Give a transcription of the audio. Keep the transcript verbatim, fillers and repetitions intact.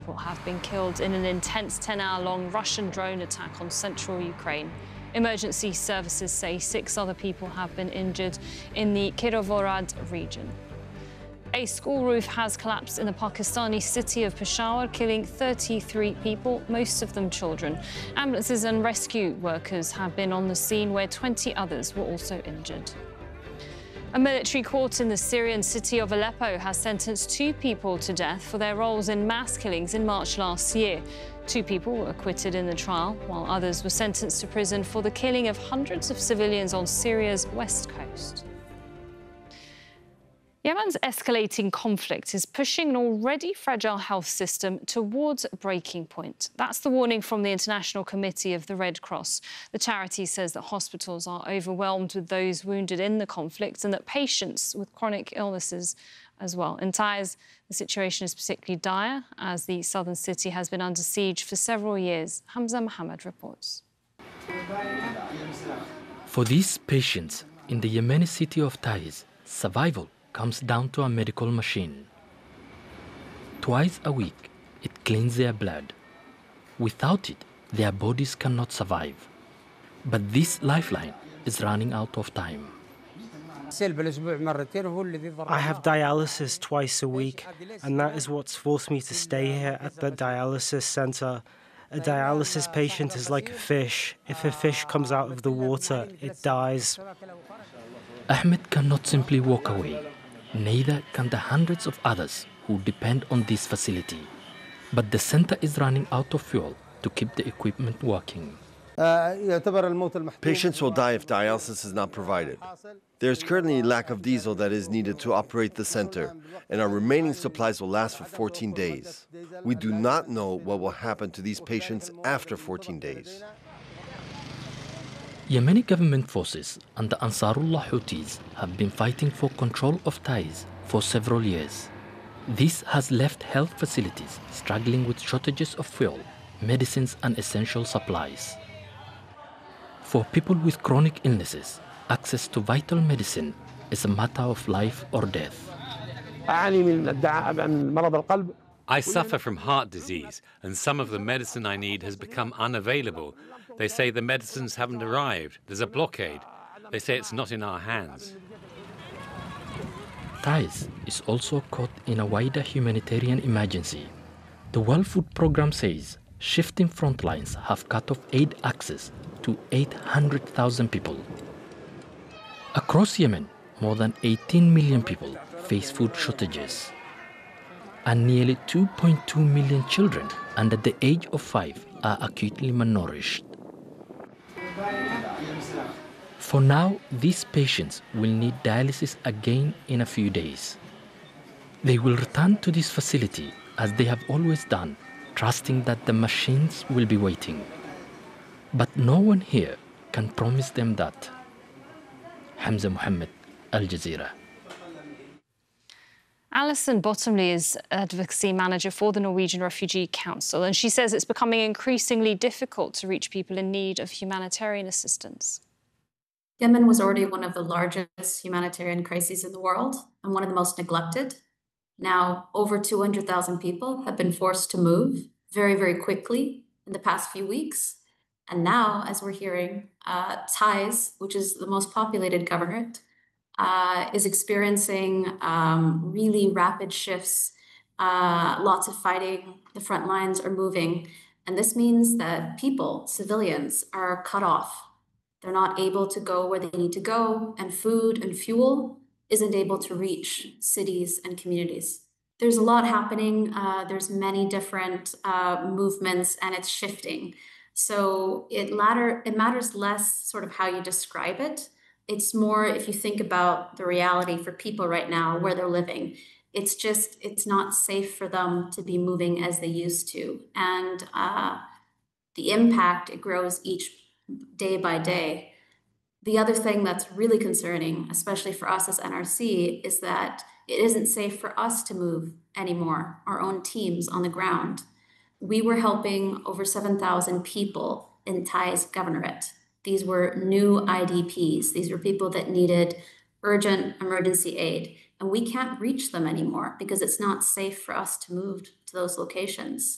People have been killed in an intense ten-hour-long Russian drone attack on central Ukraine. Emergency services say six other people have been injured in the Kirovorad region. A school roof has collapsed in the Pakistani city of Peshawar, killing thirty-three people, most of them children. Ambulances and rescue workers have been on the scene, where twenty others were also injured. A military court in the Syrian city of Aleppo has sentenced two people to death for their roles in mass killings in March last year. Two people were acquitted in the trial, while others were sentenced to prison for the killing of hundreds of civilians on Syria's west coast. Yemen's escalating conflict is pushing an already fragile health system towards breaking point. That's the warning from the International Committee of the Red Cross. The charity says that hospitals are overwhelmed with those wounded in the conflict and that patients with chronic illnesses as well. In Taiz, the situation is particularly dire as the southern city has been under siege for several years. Hamza Mohammed reports. For these patients in the Yemeni city of Taiz, survival comes down to a medical machine. Twice a week, it cleans their blood. Without it, their bodies cannot survive. But this lifeline is running out of time. I have dialysis twice a week, and that is what's forced me to stay here at the dialysis center. A dialysis patient is like a fish. If a fish comes out of the water, it dies. Ahmed cannot simply walk away. Neither can the hundreds of others who depend on this facility. But the center is running out of fuel to keep the equipment working. Patients will die if dialysis is not provided. There is currently a lack of diesel that is needed to operate the center, and our remaining supplies will last for fourteen days. We do not know what will happen to these patients after fourteen days. Yemeni government forces and the Ansarullah Houthis have been fighting for control of Taiz for several years. This has left health facilities struggling with shortages of fuel, medicines and essential supplies. For people with chronic illnesses, access to vital medicine is a matter of life or death. I suffer from heart disease, and some of the medicine I need has become unavailable. They say the medicines haven't arrived. There's a blockade. They say it's not in our hands. Taiz is also caught in a wider humanitarian emergency. The World Food Programme says shifting front lines have cut off aid access to eight hundred thousand people. Across Yemen, more than eighteen million people face food shortages. And nearly two point two million children under the age of five are acutely malnourished. For now, these patients will need dialysis again in a few days. They will return to this facility as they have always done, trusting that the machines will be waiting. But no one here can promise them that. Hamza Mohammed, Al Jazeera. Alison Bottomley is advocacy manager for the Norwegian Refugee Council, and she says it's becoming increasingly difficult to reach people in need of humanitarian assistance. Yemen was already one of the largest humanitarian crises in the world and one of the most neglected. Now, over two hundred thousand people have been forced to move very, very quickly in the past few weeks. And now, as we're hearing, uh, Taiz, which is the most populated governorate, Uh, is experiencing um, really rapid shifts, uh, lots of fighting, the front lines are moving. And this means that people, civilians, are cut off. They're not able to go where they need to go, and food and fuel isn't able to reach cities and communities. There's a lot happening. Uh, there's many different uh, movements, and it's shifting. So it, latter, it matters less sort of how you describe it. It's more if you think about the reality for people right now, where they're living. It's just, it's not safe for them to be moving as they used to. And uh, the impact, it grows each day by day. The other thing that's really concerning, especially for us as N R C, is that it isn't safe for us to move anymore, our own teams on the ground. We were helping over seven thousand people in Taiz governorate. These were new I D Ps. These were people that needed urgent emergency aid. And we can't reach them anymore because it's not safe for us to move to those locations.